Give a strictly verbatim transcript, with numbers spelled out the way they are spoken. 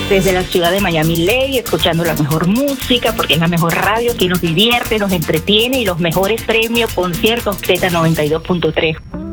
desde la ciudad de Miami Lake, escuchando la mejor música, porque es la mejor radio que nos divierte, nos entretiene y los mejores premios, conciertos, Z noventa y dos punto tres.